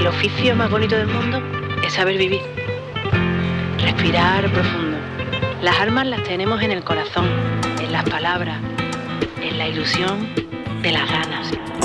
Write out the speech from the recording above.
el oficio más bonito del mundo es saber vivir. Respirar profundo. Las armas las tenemos en el corazón, en las palabras, en la ilusión de las ganas.